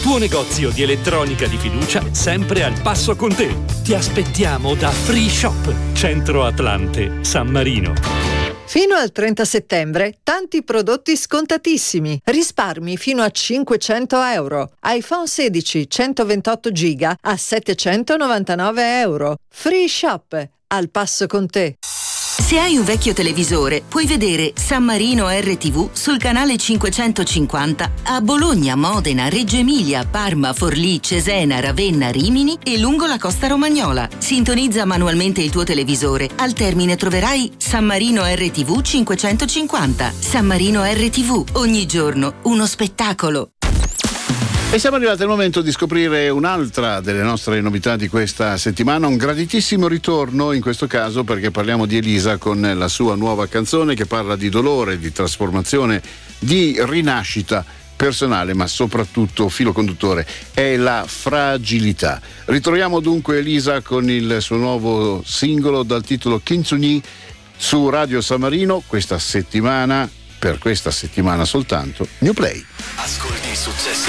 tuo negozio di elettronica di fiducia, sempre al passo con te. Ti aspettiamo da Free Shop, Centro Atlante, San Marino. Fino al 30 settembre, tanti prodotti scontatissimi. Risparmi fino a 500 euro. iPhone 16 128 giga a 799 euro. Free Shop, al passo con te. Se hai un vecchio televisore, puoi vedere San Marino RTV sul canale 550 a Bologna, Modena, Reggio Emilia, Parma, Forlì, Cesena, Ravenna, Rimini e lungo la costa romagnola. Sintonizza manualmente il tuo televisore. Al termine troverai San Marino RTV 550. San Marino RTV, ogni giorno uno spettacolo. E siamo arrivati al momento di scoprire un'altra delle nostre novità di questa settimana, un graditissimo ritorno in questo caso, perché parliamo di Elisa con la sua nuova canzone che parla di dolore, di trasformazione, di rinascita personale, ma soprattutto filo conduttore è la fragilità. Ritroviamo dunque Elisa con il suo nuovo singolo dal titolo Kintsugi su Radio San Marino questa settimana, per questa settimana soltanto, New Play. Ascolti i successi